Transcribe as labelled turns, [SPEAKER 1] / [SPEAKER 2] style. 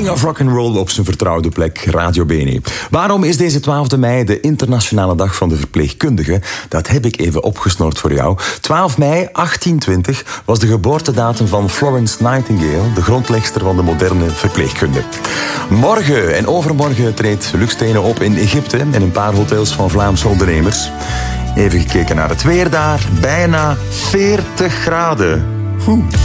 [SPEAKER 1] King of Rock'n'Roll op zijn vertrouwde plek, Radio Bene. Waarom is deze 12 mei de internationale dag van de verpleegkundige? Dat heb ik even opgesnord voor jou. 12 mei 1820 was de geboortedatum van Florence Nightingale, de grondlegster van de moderne verpleegkunde. Morgen en overmorgen treedt Luc Stenen op in Egypte en een paar hotels van Vlaamse ondernemers. Even gekeken naar het weer daar. Bijna 40 graden.